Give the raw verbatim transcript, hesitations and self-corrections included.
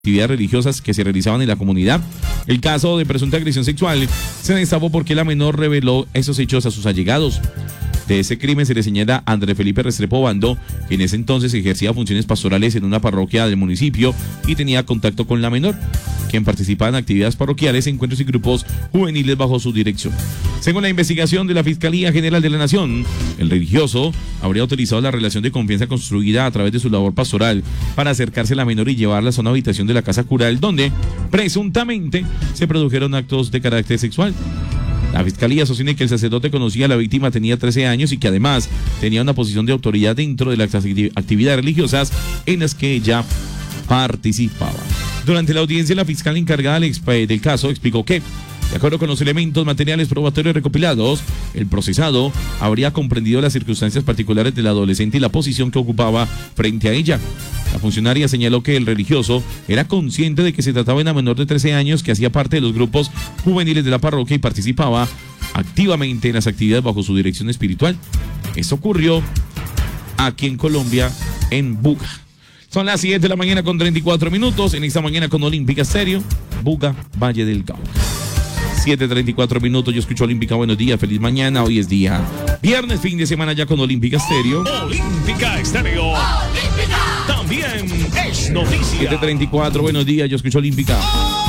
actividades religiosas que se realizaban en la comunidad. El caso de presunta agresión sexual se destapó porque la menor reveló esos hechos a sus allegados. De ese crimen se le señala a André Felipe Restrepo Bando, que en ese entonces ejercía funciones pastorales en una parroquia del municipio y tenía contacto con la menor, quien participaba en actividades parroquiales, encuentros y grupos juveniles bajo su dirección. Según la investigación de la Fiscalía General de la Nación, el religioso habría utilizado la relación de confianza construida a través de su labor pastoral para acercarse a la menor y llevarla a una habitación de la casa cural, donde presuntamente se produjeron actos de carácter sexual. La Fiscalía sostiene que el sacerdote conocía a la víctima, tenía trece años y que además tenía una posición de autoridad dentro de las actividades religiosas en las que ella participaba. Durante la audiencia, la fiscal encargada del caso explicó que, de acuerdo con los elementos materiales probatorios recopilados, el procesado habría comprendido las circunstancias particulares del adolescente y la posición que ocupaba frente a ella. La funcionaria señaló que el religioso era consciente de que se trataba de una menor de trece años que hacía parte de los grupos juveniles de la parroquia y participaba activamente en las actividades bajo su dirección espiritual. Eso ocurrió aquí en Colombia, en Buga. Son las siete de la mañana con treinta y cuatro minutos, en esta mañana con Olímpica Estéreo, Buga, Valle del Cauca. siete treinta y cuatro minutos, yo escucho Olímpica, buenos días, feliz mañana, hoy es día viernes, fin de semana ya con Olímpica Estéreo. Olímpica Estéreo. Olímpica. También es noticia. siete treinta y cuatro, buenos días, yo escucho Olímpica.